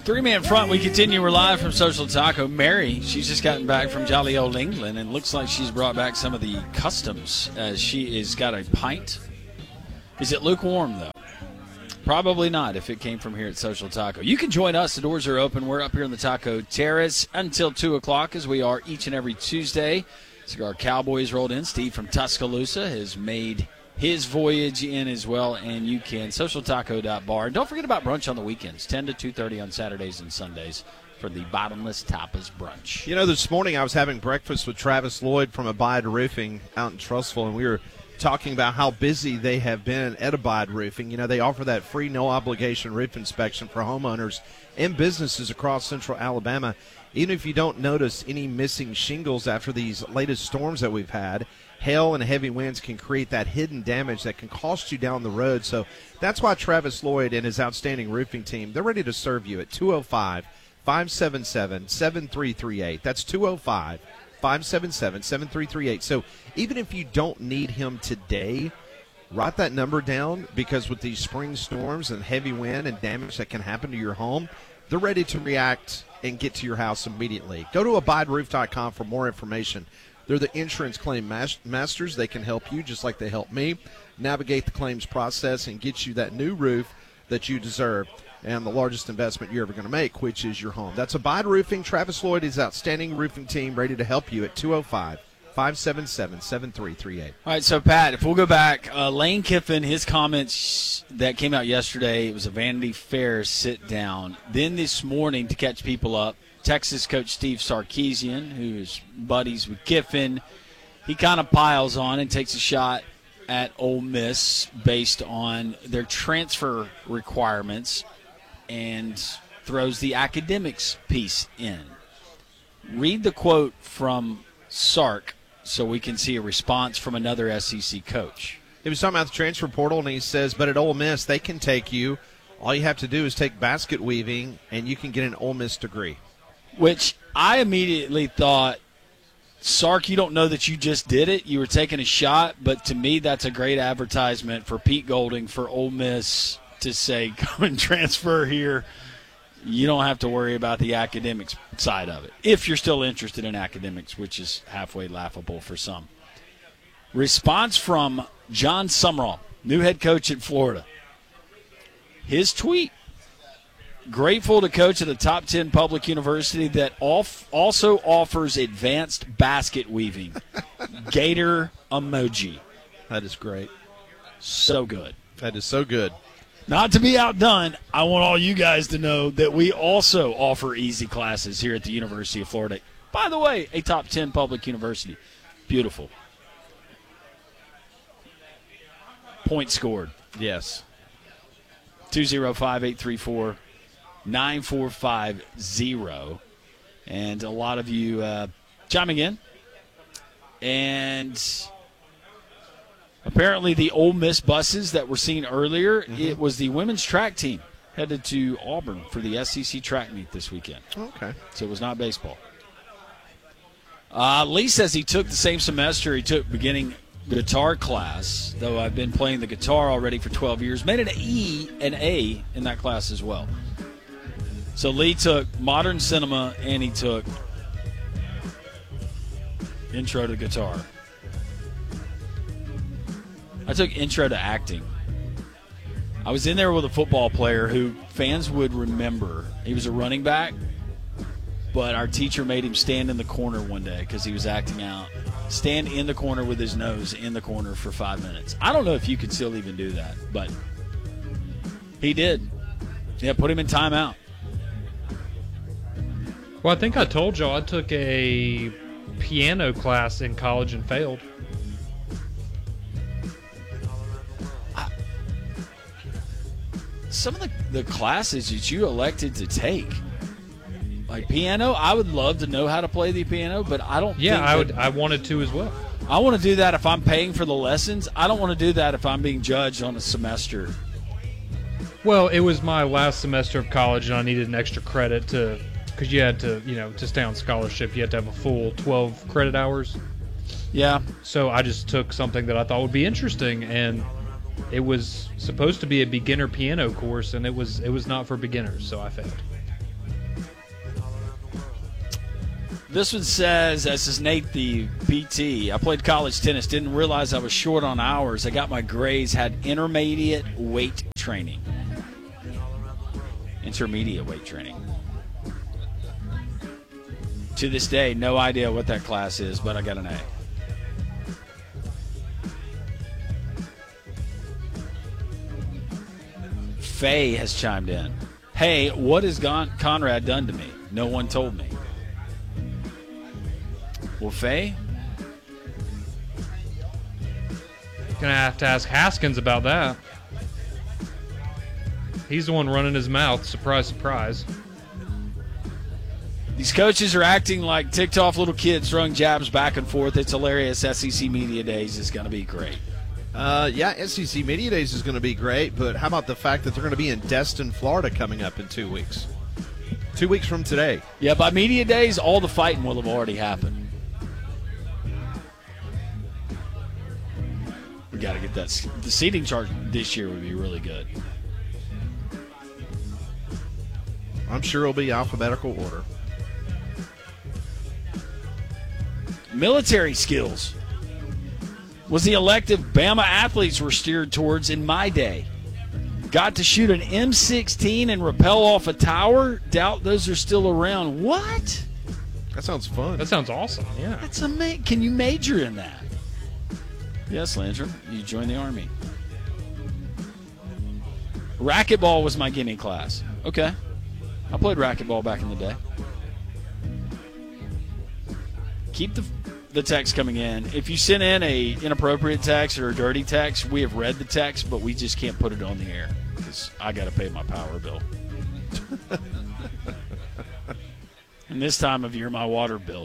Three-man front, we continue. We're live from Social Taco. Mary, she's just gotten back from jolly old England, and looks like she's brought back some of the customs as she has got a pint. Is it lukewarm, though? Probably not if it came from here at Social Taco. You can join us. The doors are open. We're up here on the Taco Terrace until 2 o'clock, as we are each and every Tuesday. Cigar Cowboys rolled in. Steve from Tuscaloosa has made his voyage in as well, and you can. SocialTaco.bar. And don't forget about brunch on the weekends, 10 to 2:30 on Saturdays and Sundays for the Bottomless Tapas brunch. You know, this morning I was having breakfast with Travis Lloyd from Abide Roofing out in Trussville, and we were talking about how busy they have been at Abide Roofing. You know, they offer that free, no-obligation roof inspection for homeowners and businesses across central Alabama. Even if you don't notice any missing shingles after these latest storms that we've had, hail and heavy winds can create that hidden damage that can cost you down the road. So that's why Travis Lloyd and his outstanding roofing team, they're ready to serve you at 205-577-7338. That's 205-577-7338. So even if you don't need him today, write that number down, because with these spring storms and heavy wind and damage that can happen to your home, they're ready to react and get to your house immediately. Go to abideroof.com for more information. They're the insurance claim masters. They can help you just like they help me navigate the claims process and get you that new roof that you deserve and the largest investment you're ever going to make, which is your home. That's Abide Roofing. Travis Lloyd is outstanding roofing team, ready to help you at 205-577-7338. All right, so, Pat, if we'll go back, Lane Kiffin, his comments that came out yesterday, it was a Vanity Fair sit-down. Then this morning, to catch people up, Texas coach Steve Sarkisian, who is buddies with Kiffin, he kind of piles on and takes a shot at Ole Miss based on their transfer requirements and throws the academics piece in. Read the quote from Sark so we can see a response from another SEC coach. He was talking about the transfer portal, and he says, but at Ole Miss, they can take you. All you have to do is take basket weaving, and you can get an Ole Miss degree. Which I immediately thought, Sark, you don't know that you just did it. You were taking a shot, but to me that's a great advertisement for Pete Golding, for Ole Miss to say, come and transfer here. You don't have to worry about the academics side of it, if you're still interested in academics, which is halfway laughable for some. Response from John Sumrall, new head coach at Florida. His tweet: grateful to coach at a top 10 public university that also offers advanced basket weaving. Gator emoji. That is great. So good. That is so good. Not to be outdone, I want all you guys to know that we also offer easy classes here at the University of Florida. By the way, a top 10 public university. Beautiful. Point scored. Yes. 205-834-9450. And a lot of you chiming in. And apparently the Ole Miss buses that were seen earlier, it was the women's track team headed to Auburn for the SEC track meet this weekend. Okay. So it was not baseball. Lee says he took the same semester he took beginning guitar class, though I've been playing the guitar already for 12 years. Made an A in that class as well. So Lee took modern cinema and he took intro to guitar. I took intro to acting. I was in there with a football player who fans would remember. He was a running back, but our teacher made him stand in the corner one day because he was acting out. Stand in the corner with his nose in the corner for 5 minutes. I don't know if you could still even do that, but he did. Yeah, put him in timeout. Well, I think I told y'all I took a piano class in college and failed. Some of the classes that you elected to take, like piano, I would love to know how to play the piano, but I don't. Yeah, think I wanted to as well. I want to do that if I'm paying for the lessons. I don't want to do that if I'm being judged on a semester. Well, it was my last semester of college, and I needed an extra credit because you had to, to stay on scholarship, you had to have a full 12 credit hours. Yeah. So I just took something that I thought would be interesting, and it was supposed to be a beginner piano course, and it was not for beginners, so I failed. This one says, this is Nate the PT. I played college tennis, didn't realize I was short on hours. I got my grades, had intermediate weight training. Intermediate weight training. To this day, no idea what that class is, but I got an A. Faye has chimed in. Hey, what has Conrad done to me? No one told me. Well, Faye? Gonna have to ask Haskins about that. He's the one running his mouth. Surprise, surprise. These coaches are acting like ticked-off little kids throwing jabs back and forth. It's hilarious. SEC Media Days is going to be great. Yeah, SEC Media Days is going to be great, but how about the fact that they're going to be in Destin, Florida coming up in 2 weeks? 2 weeks from today. Yeah, by Media Days, all the fighting will have already happened. We got to get that. The seating chart this year would be really good. I'm sure it'll be alphabetical order. Military skills was the elective Bama athletes were steered towards in my day. Got to shoot an M16 and rappel off a tower? Doubt those are still around. What? That sounds fun. That sounds awesome. Yeah. That's amazing. Can you major in that? Yes, Landrum. You joined the Army. Racquetball was my guinea class. Okay. I played racquetball back in the day. Keep the text coming in. If you send in a inappropriate text or a dirty text, we have read the text, but we just can't put it on the air because I got to pay my power bill. And this time of year, my water bill.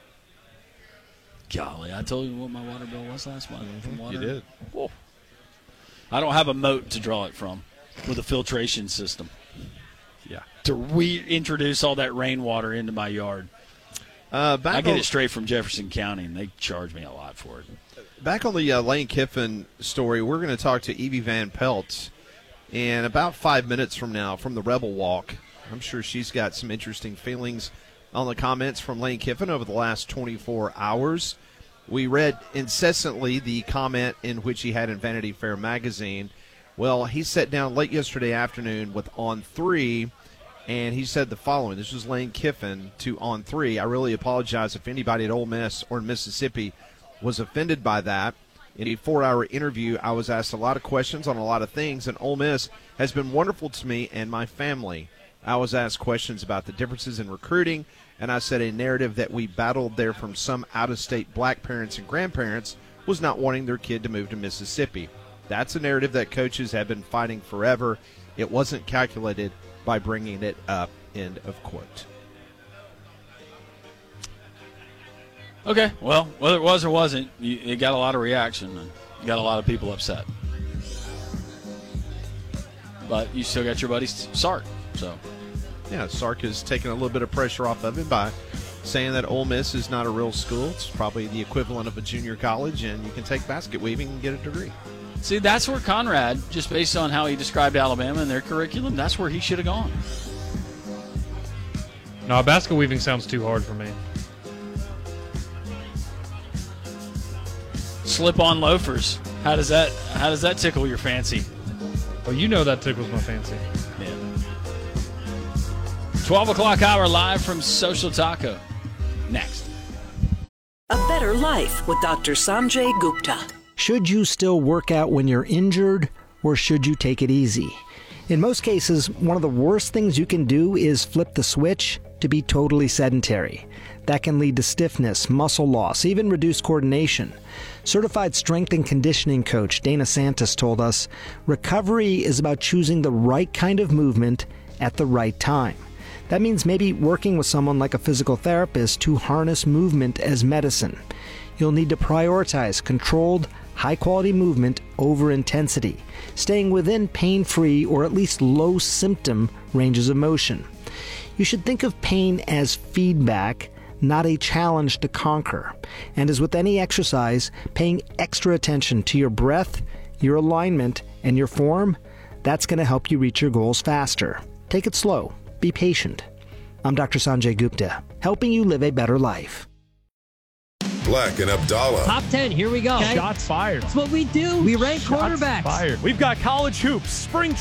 Golly, I told you what my water bill was last month from water. You did. Whoa. I don't have a moat to draw it from with a filtration system. Yeah. To reintroduce all that rainwater into my yard. I get it straight from Jefferson County, and they charge me a lot for it. Back on the Lane Kiffin story, we're going to talk to Evie Van Pelt in about 5 minutes from now from the Rebel Walk. I'm sure she's got some interesting feelings on the comments from Lane Kiffin over the last 24 hours. We read incessantly the comment in which he had in Vanity Fair magazine. Well, he sat down late yesterday afternoon with On 3, and he said the following. This was Lane Kiffin to On 3. I really apologize if anybody at Ole Miss or in Mississippi was offended by that. In a 4-hour interview, I was asked a lot of questions on a lot of things, and Ole Miss has been wonderful to me and my family. I was asked questions about the differences in recruiting, and I said a narrative that we battled there from some out-of-state black parents and grandparents was not wanting their kid to move to Mississippi. That's a narrative that coaches have been fighting forever. It wasn't calculated by bringing it up, end of quote. Okay, well, whether it was or wasn't, it got a lot of reaction, and you got a lot of people upset. But you still got your buddy Sark, so. Yeah, Sark has taken a little bit of pressure off of him by saying that Ole Miss is not a real school. It's probably the equivalent of a junior college, and you can take basket weaving and get a degree. See, that's where Conrad, just based on how he described Alabama and their curriculum, that's where he should have gone. No, basket weaving sounds too hard for me. Slip-on loafers. How does that tickle your fancy? Well, you know that tickles my fancy. Yeah. 12 o'clock hour live from Social Taco. Next. A better life with Dr. Sanjay Gupta. Should you still work out when you're injured, or should you take it easy? In most cases, one of the worst things you can do is flip the switch to be totally sedentary. That can lead to stiffness, muscle loss, even reduced coordination. Certified strength and conditioning coach Dana Santos told us, recovery is about choosing the right kind of movement at the right time. That means maybe working with someone like a physical therapist to harness movement as medicine. You'll need to prioritize controlled, high-quality movement over intensity, staying within pain-free or at least low-symptom ranges of motion. You should think of pain as feedback, not a challenge to conquer. And as with any exercise, paying extra attention to your breath, your alignment, and your form, that's going to help you reach your goals faster. Take it slow. Be patient. I'm Dr. Sanjay Gupta, helping you live a better life. Black and Abdallah. Top 10, here we go. Shots fired. That's what we do. We rank Shots quarterbacks. fired. We've got college hoops, spring